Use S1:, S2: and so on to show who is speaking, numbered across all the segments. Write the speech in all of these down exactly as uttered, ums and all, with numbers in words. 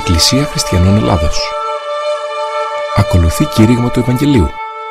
S1: Εκκλησία Χριστιανών Ελλάδος. Ακολουθεί κήρυγμα του Ευαγγελίου.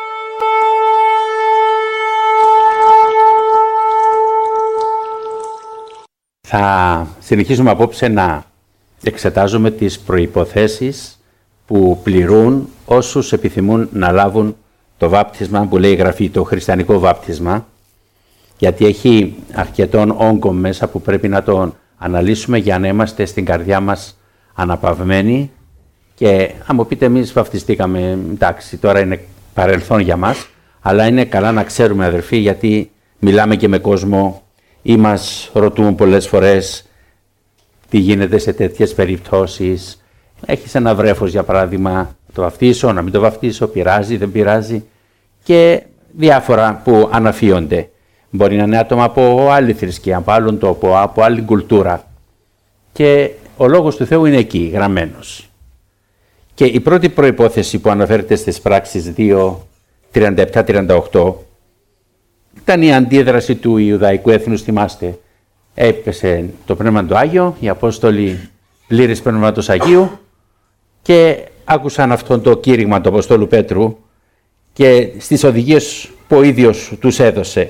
S2: Θα συνεχίσουμε απόψε να εξετάζουμε τις προϋποθέσεις που πληρούν όσους επιθυμούν να λάβουν το βάπτισμα που λέει η Γραφή, το χριστιανικό βάπτισμα, γιατί έχει αρκετόν όγκο μέσα που πρέπει να τον αναλύσουμε για να είμαστε στην καρδιά μας αναπαυμένοι. Και αν μου πείτε, εμείς βαπτιστήκαμε, εντάξει, τώρα είναι παρελθόν για μας, αλλά είναι καλά να ξέρουμε, αδερφοί, γιατί μιλάμε και με κόσμο ή μας ρωτούν πολλές φορές τι γίνεται σε τέτοιες περιπτώσεις. Έχεις ένα βρέφος, για παράδειγμα, να το βαφτίσω, να μην το βαφτίσω, πειράζει, δεν πειράζει, και διάφορα που αναφύονται. Μπορεί να είναι άτομα από άλλη θρησκεία, από άλλον τόπο, από άλλη κουλτούρα. Και ο Λόγος του Θεού είναι εκεί, γραμμένος. Και η πρώτη προϋπόθεση που αναφέρεται στις πράξεις δύο, τριάντα επτά τριάντα οκτώ ήταν η αντίδραση του Ιουδαϊκού έθνους, θυμάστε. Έπεσε το Πνεύμα του Άγιο, οι Απόστολοι πλήρης Πνεύματος Αγίου και άκουσαν αυτόν το κήρυγμα του Αποστόλου Πέτρου και στις οδηγίες που ο ίδιος τους έδωσε.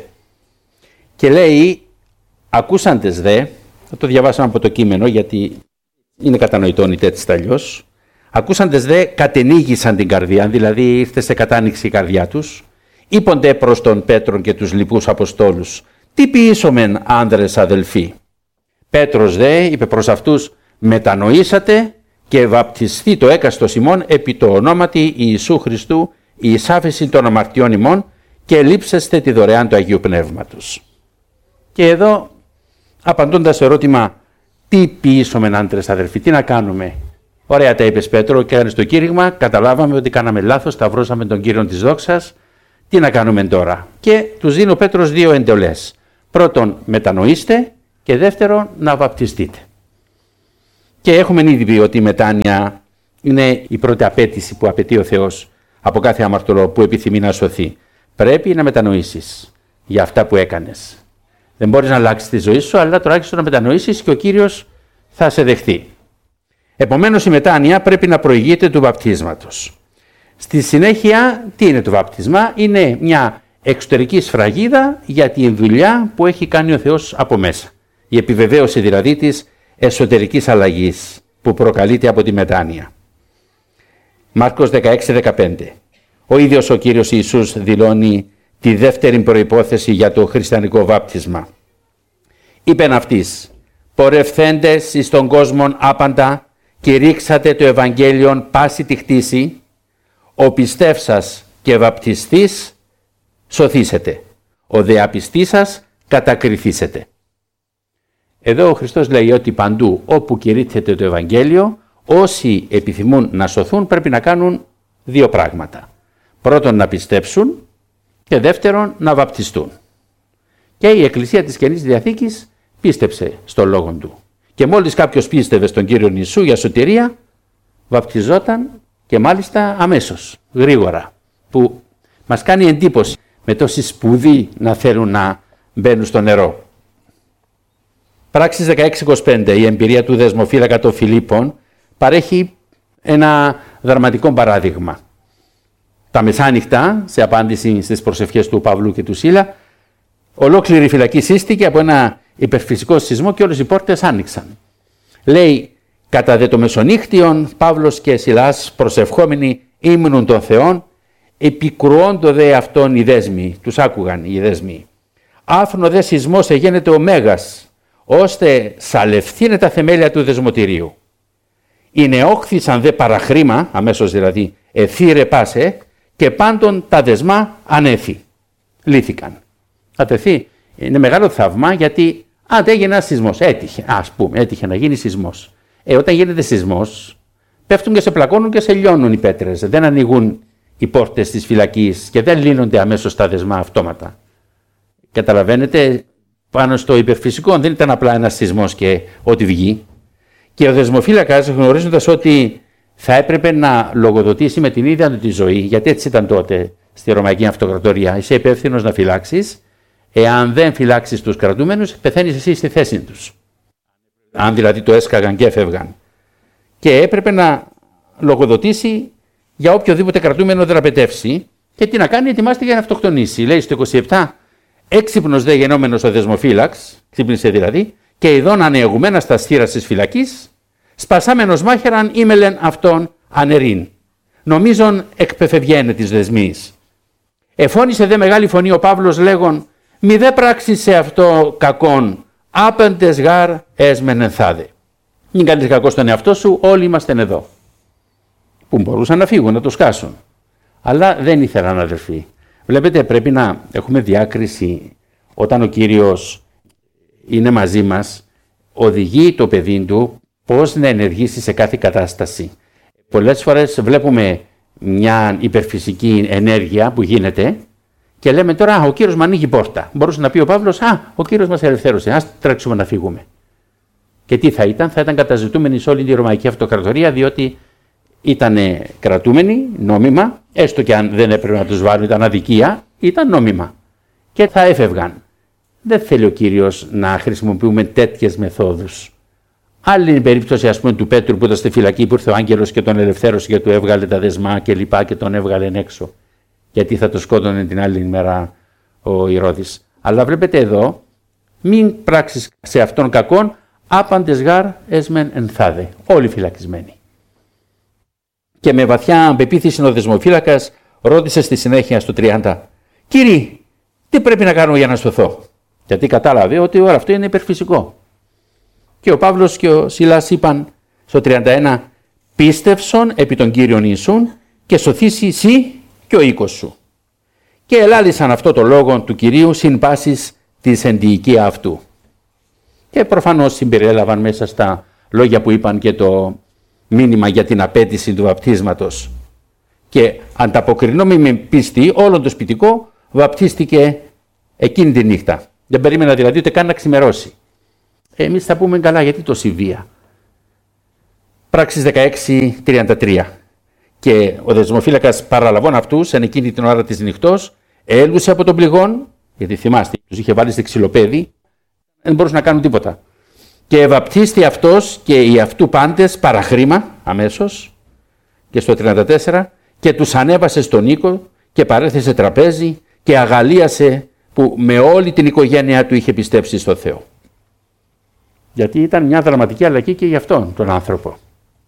S2: Και λέει, ακούσαντες δε, θα το διαβάσαμε από το κείμενο γιατί είναι κατανοητόν είτε έτσι αλλιώς, ακούσαντες δε κατενίγησαν την καρδιά, δηλαδή ήρθε σε κατάνοιξη η καρδιά τους, είπονται προς τον Πέτρον και τους λοιπούς Αποστόλους, τι ποιήσομεν άνδρες αδελφοί. Πέτρος δε είπε προς αυτούς, μετανοήσατε και βαπτιστεί το έκαστος ημών επί το ονόματι Ιησού Χριστού η εισάφεση των αμαρτιών ημών και λείψεστε τη δωρεάν του Αγίου Πνεύματος. Και εδώ, απαντώντας στο ερώτημα, τι ποιήσομεν άντρες αδελφοί, τι να κάνουμε. Ωραία τα είπες Πέτρο και έκανε στο κήρυγμα, καταλάβαμε ότι κάναμε λάθος, σταυρώσαμε τον Κύριον της δόξας, τι να κάνουμε τώρα. Και τους δίνει ο Πέτρος δύο εντολές. Πρώτον, μετανοήστε και δεύτερον, να βαπτιστείτε. Και έχουμε ήδη πει ότι η μετάνοια είναι η πρώτη απέτηση που απαιτεί ο Θεός από κάθε αμαρτωλό που επιθυμεί να σωθεί. Πρέπει να μετανοήσεις για αυτά που έκανες. Δεν μπορείς να αλλάξεις τη ζωή σου, αλλά τουλάχιστον να μετανοήσεις και ο Κύριος θα σε δεχθεί. Επομένως η μετάνοια πρέπει να προηγείται του βαπτίσματος. Στη συνέχεια, τι είναι το βάπτισμα? Είναι μια εξωτερική σφραγίδα για τη δουλειά που έχει κάνει ο Θεός από μέσα. Η επιβεβαίωση δηλαδή της εσωτερικής αλλαγής που προκαλείται από τη μετάνοια. Μάρκος δεκαέξι δεκαπέντε. Ο ίδιος ο Κύριος Ιησούς δηλώνει τη δεύτερη προϋπόθεση για το χριστιανικό βάπτισμα. Είπεν αυτής, πορευθέντες εις τον κόσμον άπαντα και ρίξατε το Ευαγγέλιον πάση τη χτίση, ο πιστεύσας και βαπτιστής σωθήσετε, ο δε απιστής σας κατακριθήσετε. Εδώ ο Χριστός λέει ότι παντού όπου κηρύττεται το Ευαγγέλιο, όσοι επιθυμούν να σωθούν πρέπει να κάνουν δύο πράγματα. Πρώτον να πιστέψουν και δεύτερον να βαπτιστούν. Και η Εκκλησία της Καινής Διαθήκης πίστεψε στο Λόγο Του. Και μόλις κάποιος πίστευε στον Κύριο Ιησού για σωτηρία, βαπτιζόταν και μάλιστα αμέσως, γρήγορα, που μας κάνει εντύπωση με τόση σπουδή να θέλουν να μπαίνουν στο νερό. Πράξεις δεκαέξι είκοσι πέντε, η εμπειρία του δεσμοφύλακα των Φιλίππων παρέχει ένα δραματικό παράδειγμα. Τα μεσάνυχτα, σε απάντηση στις προσευχές του Παύλου και του Σίλα, ολόκληρη η φυλακή σύστηκε από ένα υπερφυσικό σεισμό και όλες οι πόρτες άνοιξαν. Λέει, κατά δε το μεσονύχτιον, Παύλος και Σιλάς προσευχόμενοι ύμνουν των Θεών, επικρουόντο δε αυτόν οι δέσμοι, τους άκουγαν οι δέσμοι. Άφνο δε σεισμός εγένεται ο Μέγας, ώστε σαλευθύνε τα θεμέλια του δεσμοτηρίου. Οι νεόχθησαν δε παραχρήμα, αμέσως δηλαδή, εθύρε πάσε, και πάντων τα δεσμά ανέφη. Λύθηκαν. Ατεθεί, είναι μεγάλο θαύμα γιατί αν έγινε ένα σεισμός, έτυχε, ας πούμε, έτυχε να γίνει σεισμός. Ε, όταν γίνεται σεισμός, πέφτουν και σε πλακώνουν και σε λιώνουν οι πέτρες. Δεν ανοίγουν οι πόρτες της φυλακής και δεν λύνονται αμέσως τα δεσμά αυτόματα. Καταλαβαίνετε, πάνω στο υπερφυσικό δεν ήταν απλά ένας σεισμός και ό,τι βγει. Και ο δεσμοφύλακας, γνωρίζοντας ότι θα έπρεπε να λογοδοτήσει με την ίδια του τη ζωή, γιατί έτσι ήταν τότε στη Ρωμαϊκή Αυτοκρατορία, είσαι υπεύθυνος να φυλάξεις. Εάν δεν φυλάξεις τους κρατούμενους, πεθαίνεις εσύ στη θέση τους. Αν δηλαδή το έσκαγαν και έφευγαν. και έπρεπε να λογοδοτήσει για οποιοδήποτε κρατούμενο δραπετεύσει και τι να κάνει, ετοιμάστηκε για να αυτοκτονήσει. Λέει στο είκοσι επτά, έξυπνος δε γενόμενος ο δεσμοφύλαξ, ξύπνησε δηλαδή, και ειδών ανεογουμένα στα στήρας της φυλακής, σπασάμενος μάχεραν ήμελεν αυτόν ανερίν. Νομίζον εκπεφευγένε της δεσμής. Εφώνησε δε μεγάλη φωνή ο Παύλος λέγον, μη δε πράξεις σε αυτό κακόν, άπεντες γάρ έσμεν ενθάδε. Μην κάνεις κακό στον εαυτό σου, όλοι είμαστε εδώ. Που μπορούσαν να φύγουν, να το σκάσουν. Αλλά δεν ήθελαν, αδερφοί. Βλέπετε, πρέπει να έχουμε διάκριση όταν ο Κύριος είναι μαζί μας, οδηγεί το παιδί του πώς να ενεργήσει σε κάθε κατάσταση. Πολλές φορές βλέπουμε μια υπερφυσική ενέργεια που γίνεται και λέμε τώρα, ο Κύριος μου ανοίγει πόρτα. Μπορούσε να πει ο Παύλος, α, ο Κύριος μας ελευθέρωσε, ας τρέξουμε να φύγουμε. Και τι θα ήταν, θα ήταν καταζητούμενοι σε όλη τη Ρωμαϊκή Αυτοκρατορία, διότι ήταν κρατούμενοι νόμιμα, έστω και αν δεν έπρεπε να τους βάλουν, ήταν αδικία, ήταν νόμιμα. Και θα έφευγαν. Δεν θέλει ο Κύριος να χρησιμοποιούμε τέτοιες μεθόδους. Άλλη είναι η περίπτωση, ας πούμε, του Πέτρου που ήταν στη φυλακή, που ήρθε ο άγγελος και τον ελευθέρωσε και του έβγαλε τα δεσμά και λοιπά και τον έβγαλε έξω. Γιατί θα το σκότωνε την άλλη ημέρα ο Ηρώδης. Αλλά βλέπετε εδώ, μην πράξεις σε αυτόν κακόν, άπαντες γάρ έσμεν ενθάδε. Όλοι φυλακισμένοι. Και με βαθιά πεποίθηση ο δεσμοφύλακας ρώτησε στη συνέχεια στο τριάντα, «Κύριε, τι πρέπει να κάνω για να σωθώ?» Γιατί κατάλαβε ότι όλο αυτό είναι υπερφυσικό. Και ο Παύλος και ο Σιλάς είπαν στο τριάντα ένα, «Πίστευσον επί τον Κύριον Ιησούν και σωθήσει εσύ και ο οίκος σου». Και ελάλησαν αυτό το λόγο του Κυρίου συν πάσης της εντυϊκία αυτού. Και προφανώς συμπεριέλαβαν μέσα στα λόγια που είπαν και το μήνυμα για την απέτηση του βαπτίσματος. Και ανταποκρινόμενοι με πίστη, όλο το σπιτικό βαπτίστηκε εκείνη τη νύχτα. Δεν περίμενα δηλαδή ούτε καν να ξημερώσει. Εμείς θα πούμε καλά, γιατί τόση βία. Πράξεις δεκαέξι τριάντα τρία. Και ο δεσμοφύλακας παραλαβών αυτούς, εν εκείνη την ώρα της νυχτός, έλουσε από τον πληγόν, γιατί θυμάστε, τους είχε βάλει σε ξυλοπέδι, δεν μπορούσαν να κάνουν τίποτα. Και βαπτίστη αυτός και οι αυτού πάντες παραχρήμα αμέσως, και στο τριάντα τέσσερα, και τους ανέβασε στον οίκο και παρέθεσε τραπέζι και αγαλίασε που με όλη την οικογένειά του είχε πιστέψει στο Θεό. Γιατί ήταν μια δραματική αλλαγή και για αυτόν τον άνθρωπο.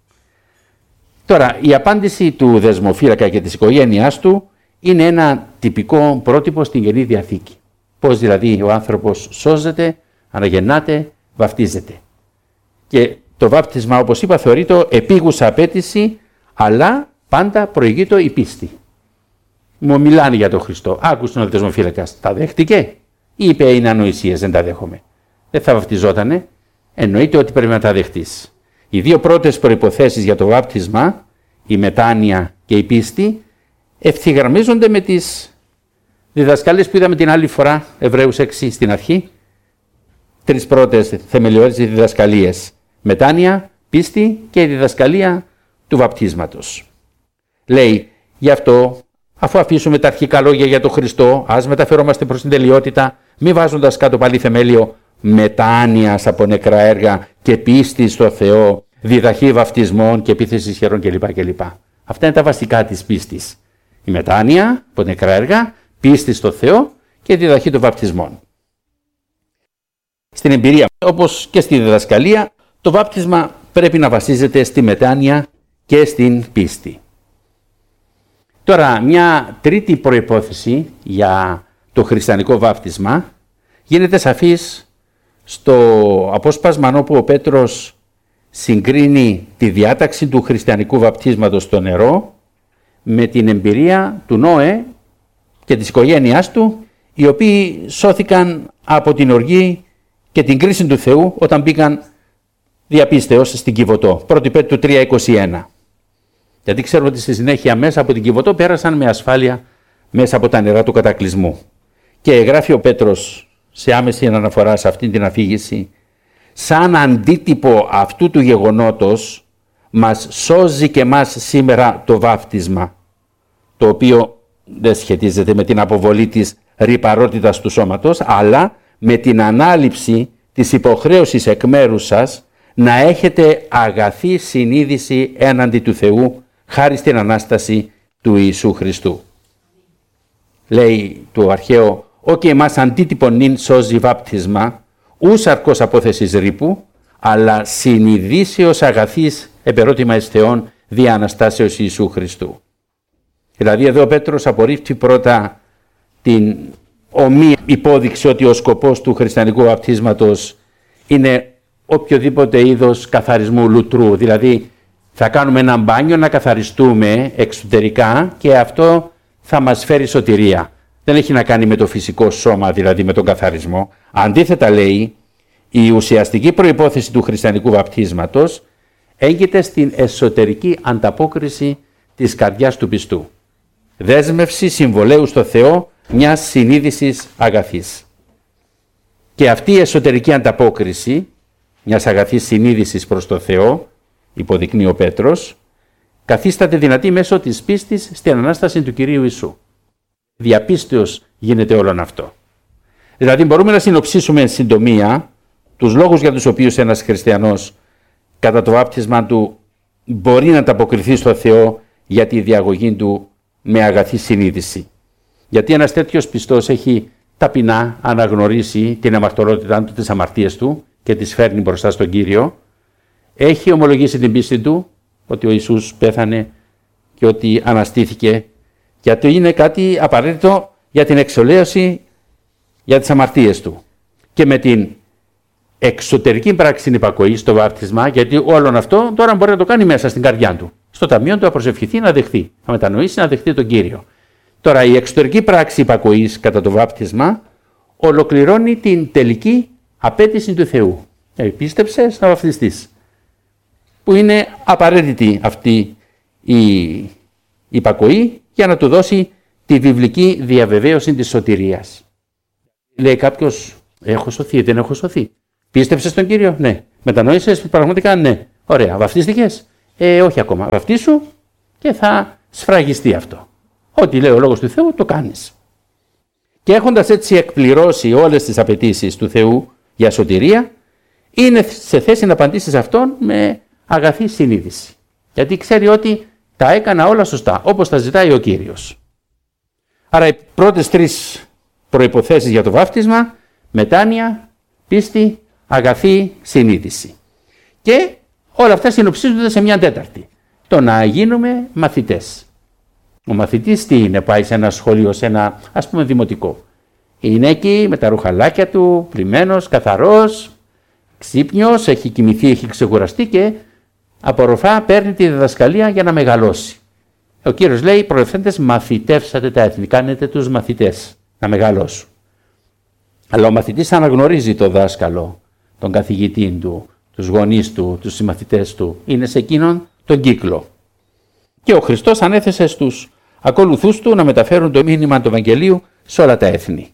S2: Τώρα, η απάντηση του δεσμοφύλακα και της οικογένειάς του είναι ένα τυπικό πρότυπο στην Καινή Διαθήκη. Πώς δηλαδή ο άνθρωπος σώζεται, αναγεννάται, βαπτίζεται. Και το βάπτισμα, όπως είπα, θεωρείται επίγουσα απέτηση, αλλά πάντα προηγείται η πίστη. Μου μιλάνε για τον Χριστό. Άκουσαν ο δεσμοφύλακας. Τα δέχτηκε? Είπε, είναι ανοησίες, δεν τα δέχομαι. Δεν θα βαπτιζότανε. Εννοείται ότι πρέπει να τα δεχτείς. Οι δύο πρώτες προϋποθέσεις για το βάπτισμα, η μετάνοια και η πίστη, ευθυγραμμίζονται με τις διδασκαλίες που είδαμε την άλλη φορά, Εβραίους έξι στην αρχή. Τρεις πρώτες θεμελιώδεις διδασκαλίες. Μετάνοια, πίστη και η διδασκαλία του βαπτίσματος. Λέει, γι' αυτό, αφού αφήσουμε τα αρχικά λόγια για τον Χριστό, ας μεταφερόμαστε προς την τελειότητα, μη βάζοντας κάτω πάλι θεμέλιο μετάνοιας από νεκρά έργα και πίστη στο Θεό, διδαχή βαπτισμών και επίθεση χερών κλπ. κλπ. Αυτά είναι τα βασικά της πίστης. Η μετάνοια από νεκρά έργα, πίστη στο Θεό και διδαχή των βαπτισμών. Στην εμπειρία, όπως και στη διδασκαλία, το βάπτισμα πρέπει να βασίζεται στη μετάνοια και στην πίστη. Τώρα, μια τρίτη προϋπόθεση για το χριστιανικό βάπτισμα γίνεται σαφής στο απόσπασμα όπου ο Πέτρος συγκρίνει τη διάταξη του χριστιανικού βαπτίσματος στο νερό με την εμπειρία του Νόε και της οικογένειάς του, οι οποίοι σώθηκαν από την οργή και την κρίση του Θεού όταν μπήκαν διαπίστεως στην Κιβωτό. πρώτη Πέτρου τρία είκοσι ένα. Γιατί ξέρουμε ότι στη συνέχεια μέσα από την Κιβωτό πέρασαν με ασφάλεια μέσα από τα νερά του κατακλυσμού. Και γράφει ο Πέτρος σε άμεση αναφορά σε αυτή την αφήγηση, σαν αντίτυπο αυτού του γεγονότος μας σώζει και μας σήμερα το βάπτισμα, το οποίο δεν σχετίζεται με την αποβολή της ρυπαρότητας του σώματος, αλλά με την ανάληψη της υποχρέωσης εκ μέρους σας να έχετε αγαθή συνείδηση έναντι του Θεού, χάρη στην Ανάσταση του Ιησού Χριστού. Λέει το αρχαίο, «Όκι εμάς αντίτυπον νυν σώζει βάπτισμα, ους αρκός απόθεσης ρήπου, αλλά συνειδήσεως αγαθής επερώτημα εις Θεόν δια Αναστάσεως Ιησού Χριστού». Δηλαδή εδώ ο Πέτρος απορρίπτει πρώτα την ομοία υπόδειξη ότι ο σκοπός του χριστιανικού βαπτίσματος είναι οποιοδήποτε είδος καθαρισμού λουτρού. Δηλαδή θα κάνουμε ένα μπάνιο να καθαριστούμε εξωτερικά και αυτό θα μας φέρει σωτηρία. Δεν έχει να κάνει με το φυσικό σώμα, δηλαδή με τον καθαρισμό. Αντίθετα λέει, η ουσιαστική προϋπόθεση του χριστιανικού βαπτίσματος έγκυται στην εσωτερική ανταπόκριση της καρδιάς του πιστού. Δέσμευση συμβολέου στο Θεό μιας συνείδησης αγαθής. Και αυτή η εσωτερική ανταπόκριση μιας αγαθής συνείδησης προς το Θεό, υποδεικνύει ο Πέτρος, καθίσταται δυνατή μέσω της πίστης στην Ανάσταση του Κυρίου Ιησού. Διαπίστεως γίνεται όλον αυτό. Δηλαδή μπορούμε να συνοψίσουμε εν συντομία τους λόγους για τους οποίους ένας χριστιανός κατά το βάπτισμα του μπορεί να ανταποκριθεί στο Θεό για τη διαγωγή του με αγαθή συνείδηση. Γιατί ένας τέτοιος πιστός έχει ταπεινά αναγνωρίσει την αμαρτωλότητά του, τις αμαρτίες του και τις φέρνει μπροστά στον Κύριο. Έχει ομολογήσει την πίστη του ότι ο Ιησούς πέθανε και ότι αναστήθηκε, γιατί είναι κάτι απαραίτητο για την εξολέωση για τις αμαρτίες του. Και με την εξωτερική πράξη υπακοής στο βάπτισμα, γιατί όλον αυτό τώρα μπορεί να το κάνει μέσα στην καρδιά του. Στο ταμείο του να προσευχηθεί, να δεχθεί, να μετανοήσει, να δεχθεί τον Κύριο. Τώρα η εξωτερική πράξη υπακοής κατά το βάπτισμα ολοκληρώνει την τελική απέτηση του Θεού. Ε, πίστεψες να βαπτιστείς. Που είναι απαραίτητη αυτή η υπακοή για να του δώσει τη βιβλική διαβεβαίωση της σωτηρίας. Λέει κάποιος, έχω σωθεί, δεν έχω σωθεί. Πίστεψες τον Κύριο, ναι. Μετανόησες πραγματικά, ναι. Ωραία. Βαφτίστηκες, ε, όχι ακόμα. Βαφτίσου και θα σφραγιστεί αυτό. Ό,τι λέει ο Λόγος του Θεού, το κάνεις. Και έχοντας έτσι εκπληρώσει όλες τις απαιτήσεις του Θεού για σωτηρία, είναι σε θέση να απαντήσει σε αυτόν με αγαθή συνείδηση. Γιατί ξέρει ότι τα έκανα όλα σωστά, όπως τα ζητάει ο Κύριος. Άρα οι πρώτες τρεις προϋποθέσεις για το βάφτισμα, μετάνοια, πίστη, αγαθή συνείδηση. Και όλα αυτά συνοψίζονται σε μια τέταρτη. Το να γίνουμε μαθητές. Ο μαθητής τι είναι, πάει σε ένα σχολείο, σε ένα ας πούμε δημοτικό. Είναι εκεί με τα ρουχαλάκια του, πλημμένος, καθαρός, ξύπνιος, έχει κοιμηθεί, έχει ξεκουραστεί και απορροφά, παίρνει τη διδασκαλία για να μεγαλώσει. Ο Κύριος λέει, προευθέντες μαθητεύσατε τα έθνη, κάνετε τους μαθητές να μεγαλώσουν. Αλλά ο μαθητής αναγνωρίζει το δάσκαλο, τον καθηγητή του, τους γονείς του, τους συμμαθητές του. Είναι σε εκείνον τον κύκλο. Και ο Χριστός ανέθεσε στους ακολουθούς του να μεταφέρουν το μήνυμα του Ευαγγελίου σε όλα τα έθνη.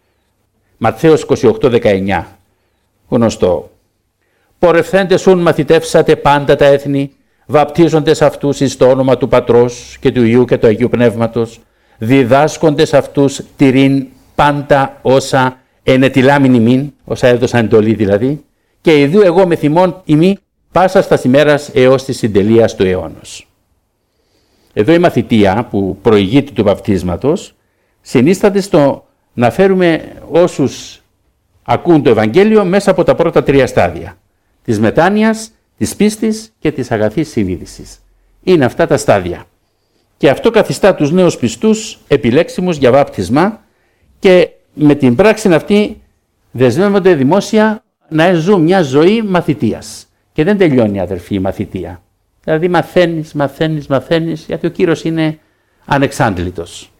S2: Ματθαίος είκοσι οκτώ δεκαεννιά, γνωστό. Πορευθέντες ούν μαθητεύσατε πάντα τα έθνη, βαπτίζοντες αυτούς εις το όνομα του Πατρός και του Υιού και του Αγίου Πνεύματος, διδάσκοντες αυτούς τηρήν πάντα όσα ενετιλάμιν ημίν, όσα έδωσαν εντολή δηλαδή, και ιδού εγώ με θυμών ημί πάσα στα ημέρας έως της συντελείας του αιώνος. Εδώ η μαθητεία που προηγείται του βαπτίσματος συνίσταται στο να φέρουμε όσους ακούν το Ευαγγέλιο μέσα από τα πρώτα τρία στάδια. Της μετάνοιας, της πίστης και της αγαθής συνείδησης. Είναι αυτά τα στάδια. Και αυτό καθιστά τους νέους πιστούς επιλέξιμους για βάπτισμα και με την πράξη αυτή δεσμεύονται δημόσια να ζουν μια ζωή μαθητείας. Και δεν τελειώνει, αδερφοί, η μαθητεία. Δηλαδή μαθαίνεις, μαθαίνεις, μαθαίνεις, γιατί ο Κύριος είναι ανεξάντλητος.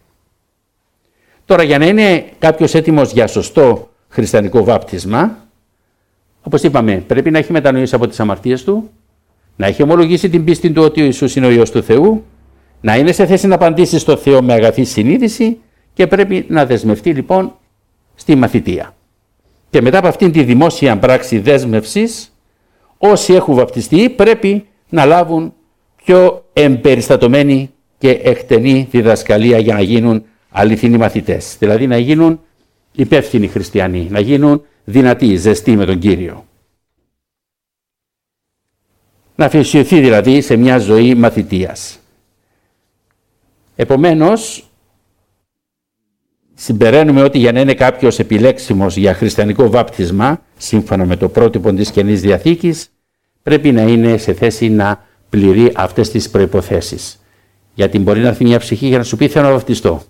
S2: Τώρα για να είναι κάποιος έτοιμος για σωστό χριστιανικό βάπτισμα, όπως είπαμε, πρέπει να έχει μετανοήσει από τις αμαρτίες του, να έχει ομολογήσει την πίστη του ότι ο Ιησούς είναι ο Υιός του Θεού, να είναι σε θέση να απαντήσει στο Θεό με αγαθή συνείδηση και πρέπει να δεσμευτεί λοιπόν στη μαθητεία. Και μετά από αυτήν τη δημόσια πράξη δέσμευσης, όσοι έχουν βαπτιστεί πρέπει να λάβουν πιο εμπεριστατωμένη και εκτενή διδασκαλία για να γίνουν αληθινοί μαθητές. Δηλαδή να γίνουν υπεύθυνοι χριστιανοί, να γίνουν δυνατοί, ζεστοί με τον Κύριο. Να αφοσιωθεί δηλαδή σε μια ζωή μαθητείας. Επομένως, συμπεραίνουμε ότι για να είναι κάποιος επιλέξιμος για χριστιανικό βάπτισμα, σύμφωνα με το πρότυπο της Καινής Διαθήκης, πρέπει να είναι σε θέση να πληρεί αυτές τις προϋποθέσεις. Γιατί μπορεί να έρθει μια ψυχή για να σου πει θέλω να βαπτιστώ.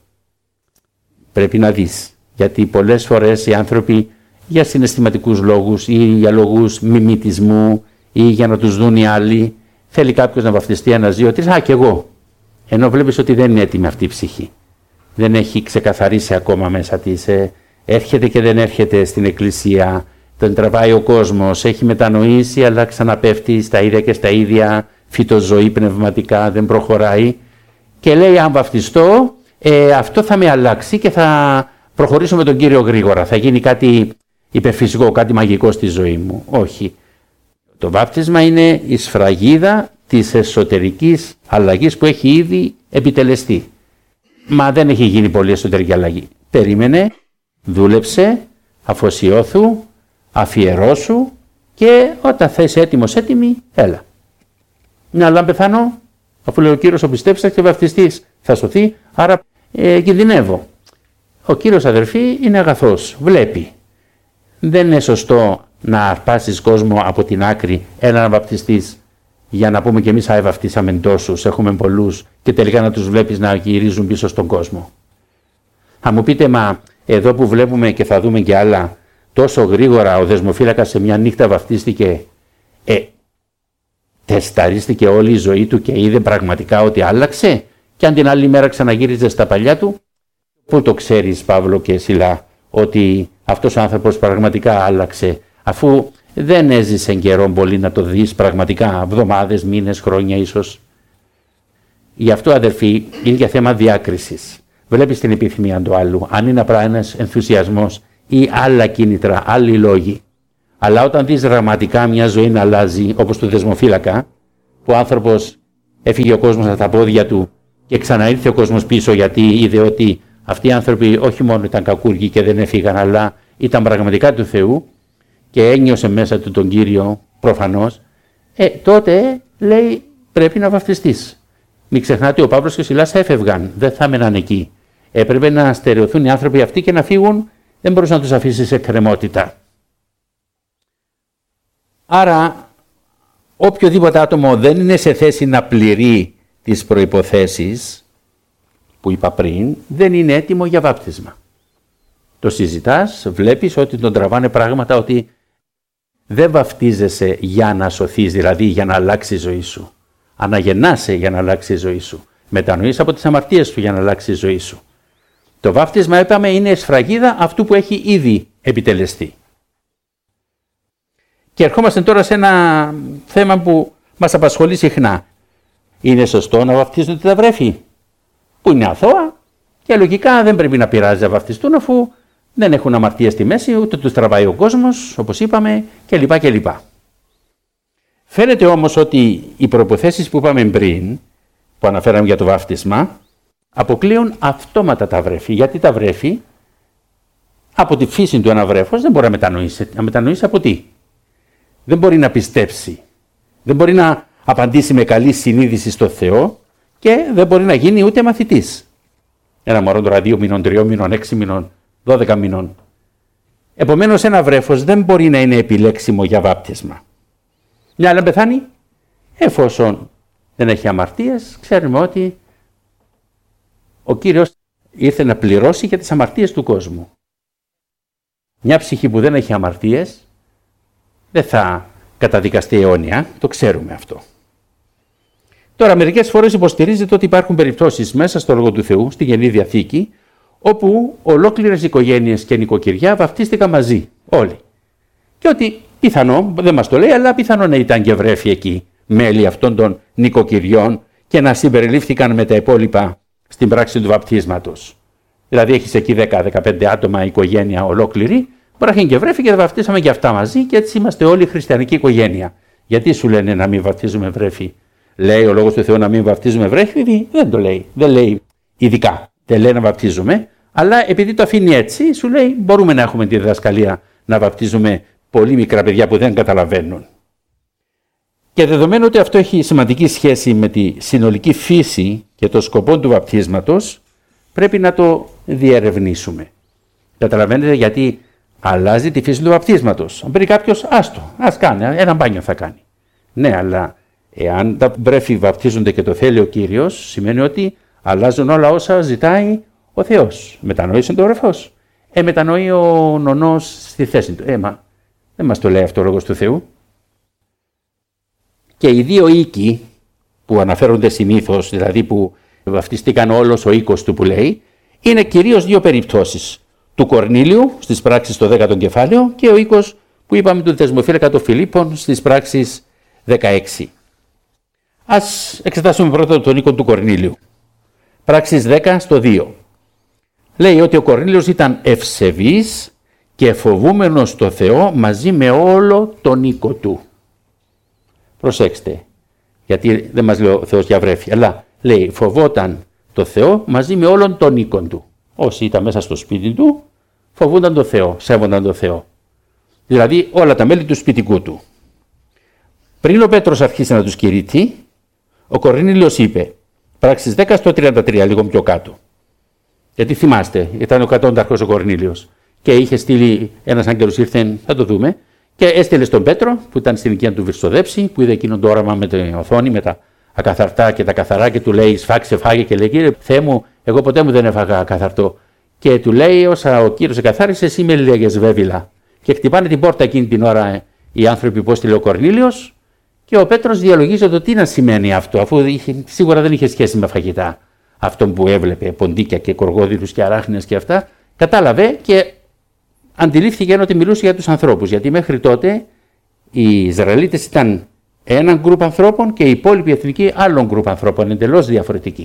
S2: Πρέπει να δεις. Γιατί πολλές φορές οι άνθρωποι για συναισθηματικούς λόγους ή για λόγους μιμητισμού ή για να τους δουν οι άλλοι, θέλει κάποιος να βαπτιστεί ένας, δύο, τρεις, α, και εγώ. Ενώ βλέπεις ότι δεν είναι έτοιμη αυτή η ψυχή. Δεν έχει ξεκαθαρίσει ακόμα μέσα της. Ε, έρχεται και δεν έρχεται στην εκκλησία. Τον τραβάει ο κόσμος. Έχει μετανοήσει αλλά ξαναπέφτει στα ίδια και στα ίδια. Φυτοζωή πνευματικά, δεν προχωράει. Και λέει αν βαπτιστώ, ε, αυτό θα με αλλάξει και θα προχωρήσω με τον Κύριο γρήγορα. Θα γίνει κάτι υπερφυσικό, κάτι μαγικό στη ζωή μου. Όχι. Το βάπτισμα είναι η σφραγίδα της εσωτερικής αλλαγής που έχει ήδη επιτελεστεί. Μα δεν έχει γίνει πολύ εσωτερική αλλαγή. Περίμενε, δούλεψε, αφοσιώθου, αφιερώσου και όταν θα είσαι έτοιμος, έτοιμη, έλα. Ναι, αλλά αν πεθάνω, αφού λέει ο Κύριος ο πιστέψας και βαπτιστής θα σωθεί, άρα ε, κινδυνεύω. Ο Κύριος αδερφοί είναι αγαθός, βλέπει. Δεν είναι σωστό να αρπάσεις κόσμο από την άκρη, έλα να βαπτιστείς, για να πούμε και εμείς α, βαπτίσαμε τόσους, έχουμε πολλούς και τελικά να τους βλέπεις να γυρίζουν πίσω στον κόσμο. Θα μου πείτε, μα εδώ που βλέπουμε και θα δούμε και άλλα, τόσο γρήγορα ο δεσμοφύλακας σε μια νύχτα βαπτίστηκε, ε, τεσταρίστηκε όλη η ζωή του και είδε πραγματικά ότι άλλαξε και αν την άλλη μέρα ξαναγύριζε στα παλιά του, πού το ξέρεις Παύλο και Σιλά ότι αυτός ο άνθρωπος πραγματικά άλλαξε, αφού δεν έζησε καιρό πολύ να το δεις πραγματικά, εβδομάδες, μήνες, χρόνια ίσως. Γι' αυτό αδερφοί είναι για θέμα διάκρισης. Βλέπεις την επιθυμία του άλλου, αν είναι απλά ένας ενθουσιασμός ή άλλα κίνητρα, άλλοι λόγοι. Αλλά όταν δεις δραματικά μια ζωή να αλλάζει, όπως του δεσμοφύλακα, που ο άνθρωπος έφυγε ο κόσμος από τα πόδια του και ξαναήρθε ο κόσμος πίσω γιατί είδε ότι αυτοί οι άνθρωποι όχι μόνο ήταν κακούργοι και δεν έφυγαν, αλλά ήταν πραγματικά του Θεού και ένιωσε μέσα του τον Κύριο προφανώς, ε, τότε λέει πρέπει να βαπτιστείς. Μην ξεχνάτε ο Παύλος και ο Σιλάς έφευγαν, δεν θα έμεναν εκεί. Έπρεπε να στερεωθούν οι άνθρωποι αυτοί και να φύγουν, δεν μπορούσε να τους αφήσει σε κρεμότητα. Άρα οποιοδήποτε άτομο δεν είναι σε θέση να πληρεί τις προϋποθέσεις που είπα πριν, δεν είναι έτοιμο για βάπτισμα. Το συζητάς, βλέπεις ότι τον τραβάνε πράγματα ότι δεν βαφτίζεσαι για να σωθείς, δηλαδή για να αλλάξει η ζωή σου. Αναγεννάσαι για να αλλάξει η ζωή σου. Μετανοείς από τις αμαρτίες σου για να αλλάξει η ζωή σου. Το βάφτισμα, είπαμε, είναι σφραγίδα αυτού που έχει ήδη επιτελεστεί. Και ερχόμαστε τώρα σε ένα θέμα που μας απασχολεί συχνά. Είναι σωστό να βαφτίζονται τα βρέφη, που είναι αθώα και λογικά δεν πρέπει να πειράζει να βαφτιστούν αφού δεν έχουν αμαρτία στη μέση, ούτε τους τραβάει ο κόσμος, όπως είπαμε, κλπ. κλπ. Φαίνεται όμως ότι οι προϋποθέσεις που είπαμε πριν, που αναφέραμε για το βάφτισμα, αποκλείουν αυτόματα τα βρέφη. Γιατί τα βρέφη, από τη φύση του ένα βρέφος, δεν μπορεί να μετανοήσει. Να μετανοήσει από τι? Δεν μπορεί να πιστέψει. Δεν μπορεί να απαντήσει με καλή συνείδηση στο Θεό και δεν μπορεί να γίνει ούτε μαθητής. Ένα μωρό τώρα δύο μηνών, τριών μηνών, έξι μηνών, δώδεκα μηνών. Επομένως ένα βρέφος δεν μπορεί να είναι επιλέξιμο για βάπτισμα. Μια άλλα πεθάνει, εφόσον δεν έχει αμαρτίες, ξέρουμε ότι ο Κύριος ήρθε να πληρώσει για τις αμαρτίες του κόσμου. Μια ψυχή που δεν έχει αμαρτίες δεν θα καταδικαστεί αιώνια, το ξέρουμε αυτό. Τώρα μερικές φορές υποστηρίζεται ότι υπάρχουν περιπτώσεις μέσα στο Λόγο του Θεού, στη Καινή Διαθήκη, όπου ολόκληρες οικογένειες και νοικοκυριά βαφτίστηκαν μαζί, όλοι. Και ότι πιθανό, δεν μας το λέει, αλλά πιθανό να ήταν και βρέφη εκεί, μέλη αυτών των νοικοκυριών και να συμπεριλήφθηκαν με τα υπόλοιπα στην πράξη του βαπτίσματος. Δηλαδή έχεις εκεί δέκα με δεκαπέντε άτομα οικογένεια ολόκληρη, μπορεί να έχει και βρέφη και θα βαφτίσαμε και αυτά μαζί και έτσι είμαστε όλοι χριστιανική οικογένεια. Γιατί σου λένε να μην βαφτίζουμε βρέφη? Λέει ο Λόγος του Θεού να μην βαφτίζουμε βρέφη? Δεν το λέει. Δεν λέει ειδικά. Δεν λέει να βαπτίζουμε, αλλά επειδή το αφήνει έτσι, σου λέει μπορούμε να έχουμε τη διδασκαλία να βαπτίζουμε πολύ μικρά παιδιά που δεν καταλαβαίνουν. Και δεδομένου ότι αυτό έχει σημαντική σχέση με τη συνολική φύση και το σκοπό του βαπτίσματος, πρέπει να το διερευνήσουμε. Καταλαβαίνετε γιατί αλλάζει τη φύση του βαπτίσματος. Αν πει κάποιος, άστο, ας κάνει, ένα μπάνιο θα κάνει. Ναι, αλλά εάν τα βρέφη βαπτίζονται και το θέλει ο Κύριος, σημαίνει ότι αλλάζουν όλα όσα ζητάει ο Θεός. Μετανοήσει το βρεφός. Ε, μετανοεί ο νονός στη θέση του. Ε, μα δεν μας το λέει αυτό ο λόγος του Θεού. Και οι δύο οίκοι που αναφέρονται συνήθως, δηλαδή που βαφτιστήκαν όλος ο οίκος του που λέει, είναι κυρίως δύο περιπτώσεις. Του Κορνήλιου στις πράξεις στο δέκατο κεφάλαιο και ο οίκος που είπαμε του δεσμοφύλακα των Φιλίππων στις πράξεις δεκαέξι. Ας εξετάσουμε πρώτα τον οίκο του Κορνήλιου. Πράξεις δέκα στο δύο. Λέει ότι ο Κορνήλιος ήταν ευσεβής και φοβούμενος το Θεό μαζί με όλο τον οίκο του. Προσέξτε, γιατί δεν μας λέει ο Θεός για βρέφη, αλλά λέει φοβόταν το Θεό μαζί με όλον τον οίκο του. Όσοι ήταν μέσα στο σπίτι του, φοβούνταν το Θεό, σέβονταν το Θεό. Δηλαδή όλα τα μέλη του σπιτικού του. Πριν ο Πέτρος αρχίσει να τους κηρύττει, ο Κορνήλιος είπε, πράξεις δέκα στο τριάντα τρία, λίγο πιο κάτω. Γιατί θυμάστε, ήταν ο κατόνταρχος ο Κορνήλιος και είχε στείλει ένας άγγελος, ήρθε, θα το δούμε, και έστειλε στον Πέτρο που ήταν στην οικία του Βυρσοδέψη, που είδε εκείνον το όραμα με την οθόνη, με τα ακαθαρτά και τα καθαρά, και του λέει σφάξε, φάγε, και λέει Κύριε Θεέ μου, εγώ ποτέ μου δεν έφαγα καθαρτό. Και του λέει όσα ο Κύριος εκαθάρισε, εσύ με λέγες βέβηλα. Και χτυπάνε την πόρτα εκείνη την ώρα οι άνθρωποι που έστειλε ο Κορνήλιος, και ο Πέτρος διαλογίζει το τι να σημαίνει αυτό, αφού είχε, σίγουρα δεν είχε σχέση με φαγητά. Αυτό που έβλεπε, ποντίκια και κοργόδιλους και αράχνες και αυτά, κατάλαβε και αντιλήφθηκε ότι μιλούσε για τους ανθρώπους. Γιατί μέχρι τότε οι Ισραηλίτες ήταν έναν γκρουπ ανθρώπων και οι υπόλοιποι εθνικοί άλλων γκρουπ ανθρώπων, εντελώς διαφορετικοί.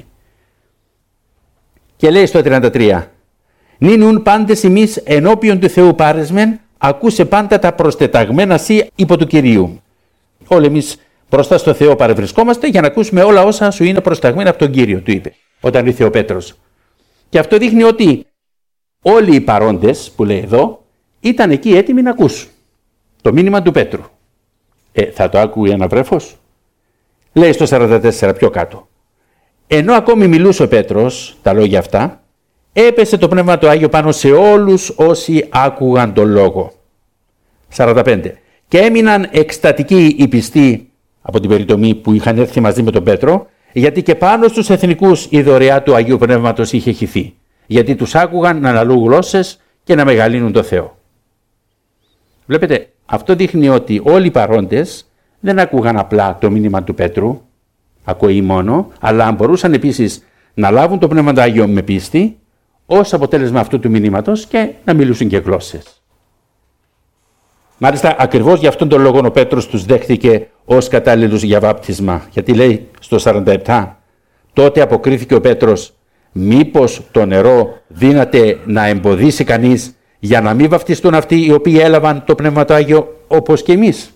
S2: Και λέει στο τριάντα τρία, «Νίνουν πάντες εμείς ενώπιον του Θεού πάρεσμεν, ακούσε πάντα τα προστεταγμένα σύ υπό του Κυρίου». Όλοι εμείς μπροστά στο Θεό παρευρισκόμαστε για να ακούσουμε όλα όσα σου είναι προσταγμένα από τον Κύριο, του είπε, όταν ήρθε ο Πέτρος. Και αυτό δείχνει ότι όλοι οι παρόντες που λέει εδώ ήταν εκεί έτοιμοι να ακούσουν το μήνυμα του Πέτρου. Ε, θα το άκουγε ένα βρέφος? Λέει στο σαράντα τέσσερα πιο κάτω. Ενώ ακόμη μιλούσε ο Πέτρος τα λόγια αυτά, έπεσε το Πνεύμα του Άγιο πάνω σε όλους όσοι άκουγαν τον λόγο. σαράντα πέντε. Και έμειναν εκστατικοί οι πιστοί από την περιτομή που είχαν έρθει μαζί με τον Πέτρο, γιατί και πάνω στους εθνικούς η δωρεά του Αγίου Πνεύματος είχε χυθεί. Γιατί τους άκουγαν να αναλούν γλώσσες και να μεγαλύνουν το Θεό. Βλέπετε, αυτό δείχνει ότι όλοι οι παρόντες δεν άκουγαν απλά το μήνυμα του Πέτρου, ακοή μόνο, αλλά μπορούσαν επίσης να λάβουν το Πνεύμα του Άγιο με πίστη, ως αποτέλεσμα αυτού του μηνύματος, και να μιλούσουν και γλώσσες. Μάλιστα, ακριβώς για αυτόν τον λόγο ο Πέτρος τους δέχτηκε ως κατάλληλους για βάπτισμα. Γιατί λέει στο σαράντα επτά, τότε αποκρίθηκε ο Πέτρος, μήπως το νερό δύναται να εμποδίσει κανείς για να μην βαπτιστούν αυτοί οι οποίοι έλαβαν το Πνεύμα του Άγιο όπως και εμείς?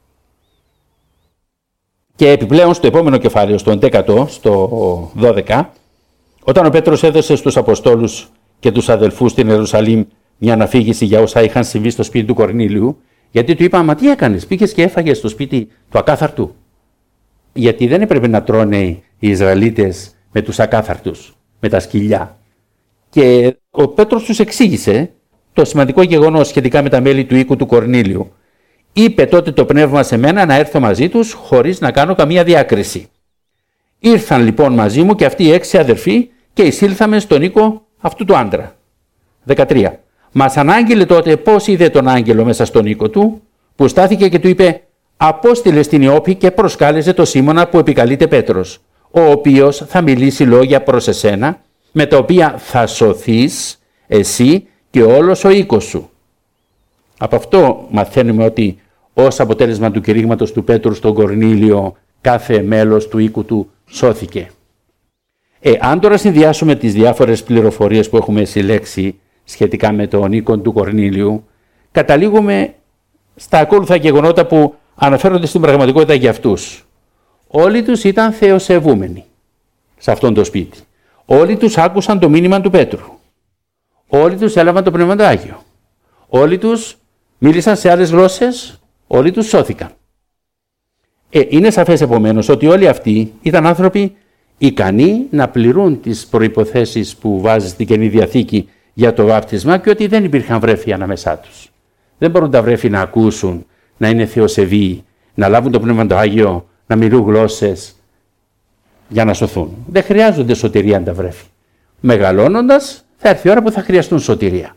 S2: Και επιπλέον στο επόμενο κεφάλαιο, στο έντεκατο, στο δώδεκα, όταν ο Πέτρος έδωσε στους Αποστόλους και τους αδελφούς στην Ιερουσαλήμ μια αναφήγηση για όσα είχαν συμβεί στο σπίτι του Κορνήλιου, γιατί του είπα, μα τι έκανες, πήγες και έφαγες στο σπίτι του ακάθαρτου? Γιατί δεν έπρεπε να τρώνε οι Ισραηλίτες με τους ακάθαρτους, με τα σκυλιά. Και ο Πέτρος τους εξήγησε το σημαντικό γεγονός σχετικά με τα μέλη του οίκου του Κορνήλιου. Είπε τότε το Πνεύμα σε μένα να έρθω μαζί τους χωρίς να κάνω καμία διάκριση. Ήρθαν λοιπόν μαζί μου και αυτοί οι έξι αδερφοί και εισήλθαμε στον οίκο αυτού του άντρα. δεκατρία. Μας ανάγγειλε τότε πώς είδε τον άγγελο μέσα στον οίκο του, που στάθηκε και του είπε, απόστειλε στην Ιώπη και προσκάλεσε το Σίμωνα που επικαλείται Πέτρος, ο οποίος θα μιλήσει λόγια προς εσένα, με τα οποία θα σωθείς εσύ και όλος ο οίκος σου. Από αυτό μαθαίνουμε ότι ως αποτέλεσμα του κηρύγματος του Πέτρου στον Κορνήλιο, κάθε μέλος του οίκου του σώθηκε. Ε, αν τώρα συνδυάσουμε τις διάφορες πληροφορίες που έχουμε συλλέξει σχετικά με τον οίκο του Κορνήλιου, καταλήγουμε στα ακόλουθα γεγονότα που αναφέρονται στην πραγματικότητα για αυτούς. Όλοι τους ήταν θεοσεβούμενοι σε αυτόν το σπίτι. Όλοι τους άκουσαν το μήνυμα του Πέτρου. Όλοι τους έλαβαν το Πνεύμα του Άγιο. Όλοι τους μίλησαν σε άλλες γλώσσες. Όλοι τους σώθηκαν. Ε, είναι σαφές επομένως ότι όλοι αυτοί ήταν άνθρωποι ικανοί να πληρούν τις προϋποθέσεις που βάζει στην Καινή Διαθήκη για το βάπτισμα και ότι δεν υπήρχαν βρέφη ανάμεσά τους. Δεν μπορούν τα βρέφη να ακούσουν, να είναι θεοσεβοί, να λάβουν το Πνεύμα το Άγιο, να μιλούν γλώσσες για να σωθούν. Δεν χρειάζονται σωτηρία τα βρέφη. Μεγαλώνοντας θα έρθει η ώρα που θα χρειαστούν σωτηρία.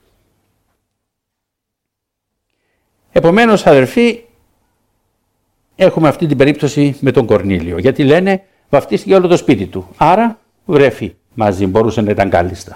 S2: Επομένως, αδερφοί, έχουμε αυτή την περίπτωση με τον Κορνήλιο, γιατί λένε βαφτίστηκε όλο το σπίτι του. Άρα βρέφη μαζί, μπορούσε να ήταν κάλλιστα.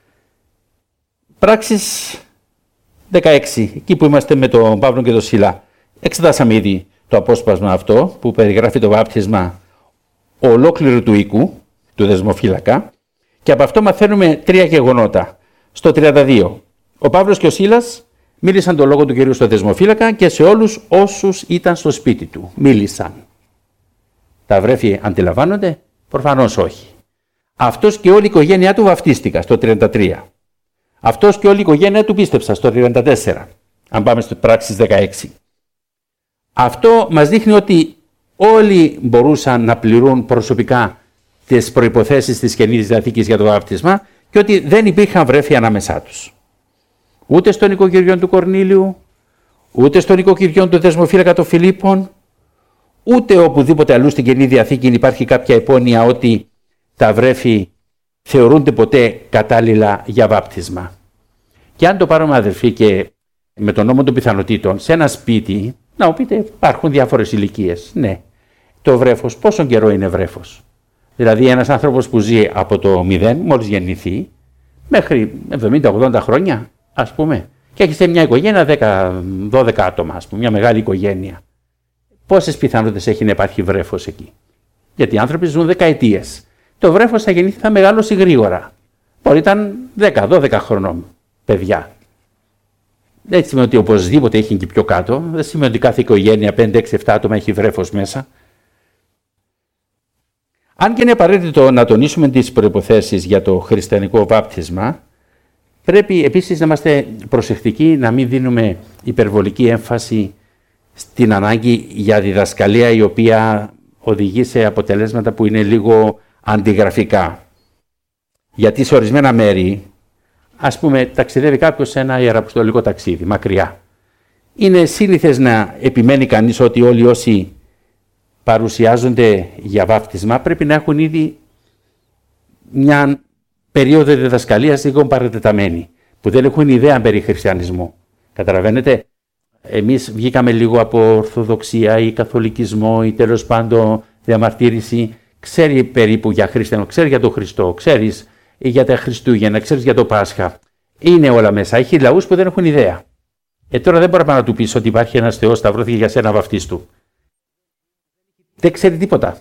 S2: Πράξεις δεκαέξι, εκεί που είμαστε με τον Παύλο και τον Σιλά. Εξετάσαμε ήδη το απόσπασμα αυτό που περιγράφει το βάπτισμα ολόκληρου του οίκου, του δεσμοφύλακα, και από αυτό μαθαίνουμε τρία γεγονότα. Στο τριάντα δύο, ο Παύλος και ο Σίλας μίλησαν το λόγο του Κυρίου στο δεσμοφύλακα και σε όλους όσους ήταν στο σπίτι του. Μίλησαν. Τα βρέφη αντιλαμβάνονται? Προφανώς όχι. Αυτός και όλη η οικογένειά του βαφτίστηκα στο τριάντα τρία. Αυτός και όλη η οικογένειά του πίστεψα στο τριάντα τέσσερα. Αν πάμε στο πράξεις δεκαέξι. Αυτό μας δείχνει ότι όλοι μπορούσαν να πληρούν προσωπικά τις προϋποθέσεις της Καινής Διαθήκης για το βάπτισμα και ότι δεν υπήρχαν βρέφη ανάμεσά τους. Ούτε στον οικοκυριό του Κορνήλιου, ούτε στον οικοκυριό του δεσμοφύλακα των Φιλίππων, ούτε οπουδήποτε αλλού στην Καινή Διαθήκη υπάρχει κάποια υπόνοια ότι τα βρέφη θεωρούνται ποτέ κατάλληλα για βάπτισμα. Και αν το πάρουμε, αδελφοί, και με τον νόμο των πιθανότητων, σε ένα σπίτι, να μου πείτε, υπάρχουν διάφορες ηλικίες. Ναι. Το βρέφος, πόσο καιρό είναι βρέφος? Δηλαδή, ένας άνθρωπος που ζει από το μηδέν, μόλις γεννηθεί, μέχρι εβδομήντα ογδόντα χρόνια, ας πούμε, και έχει σε μια οικογένεια δέκα δώδεκα άτομα, ας πούμε, μια μεγάλη οικογένεια. Πόσες πιθανότητες έχει να υπάρχει βρέφος εκεί? Γιατί οι άνθρωποι ζουν δεκαετίες. Το βρέφος θα γεννηθεί, θα μεγάλωσε γρήγορα. Μπορεί ήταν δέκα δώδεκα χρονών παιδιά. Δεν σημαίνει ότι οπωσδήποτε έχει και πιο κάτω. Δεν σημαίνει ότι κάθε οικογένεια πέντε έξι επτά άτομα έχει βρέφος μέσα. Αν και είναι απαραίτητο να τονίσουμε τις προϋποθέσεις για το χριστιανικό βάπτισμα, πρέπει επίσης να είμαστε προσεκτικοί, να μην δίνουμε υπερβολική έμφαση στην ανάγκη για διδασκαλία η οποία οδηγεί σε αποτελέσματα που είναι λίγο αντιγραφικά. Γιατί σε ορισμένα μέρη, ας πούμε, ταξιδεύει κάποιος σε ένα ιεραποστολικό ταξίδι, μακριά. Είναι σύνηθες να επιμένει κανείς ότι όλοι όσοι παρουσιάζονται για βάπτισμα πρέπει να έχουν ήδη μια περίοδο διδασκαλίας λίγο παρατεταμένη, που δεν έχουν ιδέα περί χριστιανισμού. Καταλαβαίνετε, εμείς βγήκαμε λίγο από Ορθοδοξία ή Καθολικισμό ή τέλος πάντων διαμαρτύρηση. Ξέρει περίπου για χριστιανό, ξέρει για τον Χριστό, ξέρεις για τα Χριστούγεννα, ξέρεις για το Πάσχα. Είναι όλα μέσα. Έχει λαούς που δεν έχουν ιδέα. Ε, τώρα δεν μπορεί να του πεις ότι υπάρχει ένας Θεός, σταυρώθηκε για σένα βαφτίστου. Δεν ξέρει τίποτα.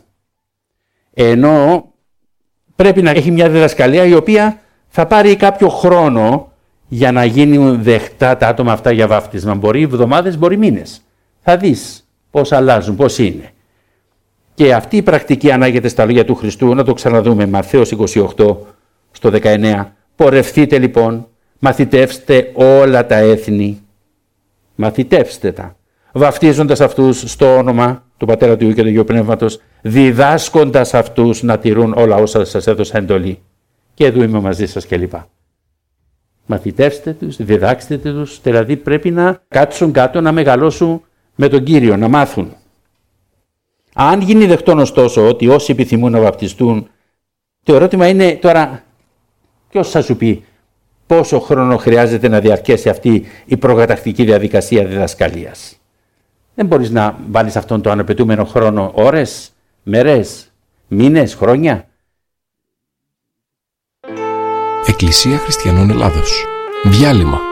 S2: Ενώ πρέπει να έχει μια διδασκαλία η οποία θα πάρει κάποιο χρόνο για να γίνουν δεχτά τα άτομα αυτά για βάφτισμα. Μπορεί εβδομάδες, μπορεί μήνες. Θα δεις πώς αλλάζουν, πώς είναι. Και αυτή η πρακτική ανάγεται στα λόγια του Χριστού. Να το ξαναδούμε. Ματθαίος είκοσι οκτώ στο δεκαεννέα. Πορευθείτε λοιπόν, μαθητεύστε όλα τα έθνη. Μαθητεύστε τα. Βαφτίζοντας αυτούς στο όνομα του Πατέρα, του Υιού και του Αγίου Πνεύματος, διδάσκοντας αυτούς να τηρούν όλα όσα σας έδωσα εντολή. Και εδώ είμαι μαζί σας κλπ. Μαθητεύστε τους, διδάξτε τους, δηλαδή πρέπει να κάτσουν κάτω, να μεγαλώσουν με τον Κύριο, να μάθουν. Αν γίνει δεκτόν ωστόσο ότι όσοι επιθυμούν να βαπτιστούν, το ερώτημα είναι τώρα, ποιος θα σου πει πόσο χρόνο χρειάζεται να διαρκέσει αυτή η προκαταρκτική διαδικασία διδασκαλίας? Δεν μπορείς να βάλεις αυτόν τον αναπαιτούμενο χρόνο ώρες, μέρες, μήνες, χρόνια.
S1: Εκκλησία Χριστιανών Ελλάδος. Διάλειμμα.